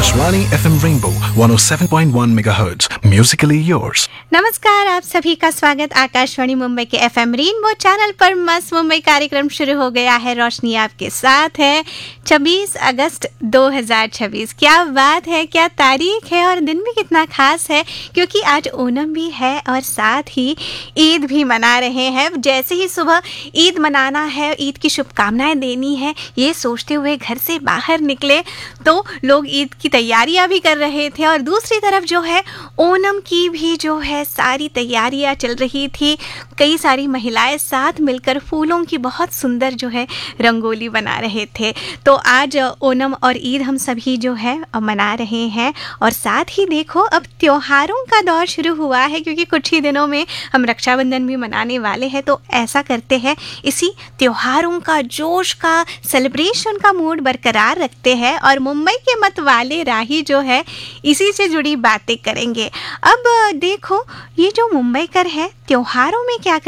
Akashvani FM Rainbow 107.1 MHz, musically yours. नमस्कार, आप सभी का स्वागत आकाशवाणी मुंबई के FM रेनबो चैनल पर। मस्त मुंबई कार्यक्रम शुरू हो गया है। रोशनी आपके साथ है। 26 अगस्त 2026, क्या बात है, क्या तारीख है और दिन भी कितना खास है, क्योंकि आज ओणम भी है और साथ ही ईद भी मना रहे हैं। जैसे ही सुबह ईद मनाना है, ईद की शुभकामनाएं देनी है, ये सोचते हुए घर से बाहर निकले तो लोग ईद की तैयारियां भी कर रहे थे और दूसरी तरफ जो है ओणम की भी जो है सारी तैयारियां चल रही थी। कई सारी महिलाएं साथ मिलकर फूलों की बहुत सुंदर जो है रंगोली बना रहे थे। तो आज ओणम और ईद हम सभी जो है मना रहे हैं और साथ ही देखो अब त्योहारों का दौर शुरू हुआ है, क्योंकि कुछ ही दिनों में हम रक्षाबंधन भी मनाने वाले हैं। तो ऐसा करते हैं, इसी त्योहारों का जोश का सेलिब्रेशन का मूड बरकरार रखते हैं और मुंबई के मत वाले राही जो है इसी से जुड़ी बातें करेंगे। अब देखो ये जो मुंबईकर है त्योहारों में क्या